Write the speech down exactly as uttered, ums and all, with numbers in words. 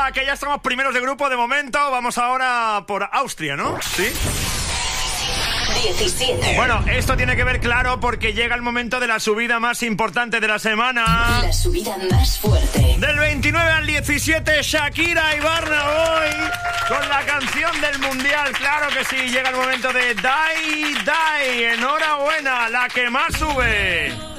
Venga, que ya estamos primeros de grupo de momento. Vamos ahora por Austria, ¿no? Sí. diecisiete. Bueno, esto tiene que ver, claro, porque llega el momento de la subida más importante de la semana. La subida más fuerte. Del veintinueve al diecisiete, Shakira y Burna Boy con la canción del Mundial. Claro que sí, llega el momento de Die, Die. Enhorabuena, la que más sube.